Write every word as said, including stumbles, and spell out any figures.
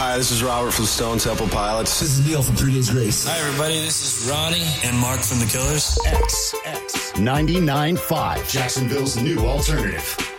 Hi, this is Robert from Stone Temple Pilots. This is Neil from Three Days Grace. Hi, everybody. This is Ronnie and Mark from The Killers. X X ninety-nine point five, Jacksonville's new alternative.